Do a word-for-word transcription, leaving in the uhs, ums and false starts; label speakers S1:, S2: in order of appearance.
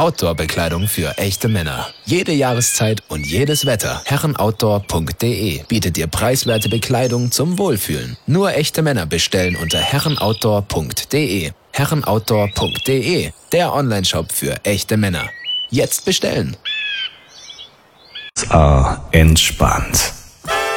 S1: Outdoor-Bekleidung für echte Männer. Jede Jahreszeit und jedes Wetter. herrenoutdoor punkt de bietet dir preiswerte Bekleidung zum Wohlfühlen. Nur echte Männer bestellen unter herrenoutdoor punkt de. herrenoutdoor punkt de, der Onlineshop für echte Männer. Jetzt bestellen.
S2: Ah, entspannt.